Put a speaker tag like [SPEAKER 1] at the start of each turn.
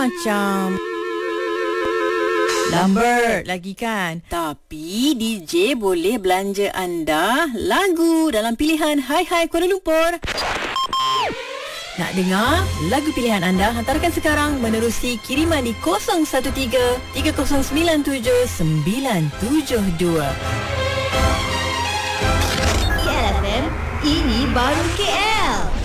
[SPEAKER 1] Macam Lambert lagi kan. Tapi DJ boleh belanja anda lagu dalam pilihan Hai Hai Kuala Lumpur. Nak dengar lagu pilihan anda? Hantarkan sekarang menerusi kiriman di 013-3097-972.
[SPEAKER 2] KLFM, ini baru KL.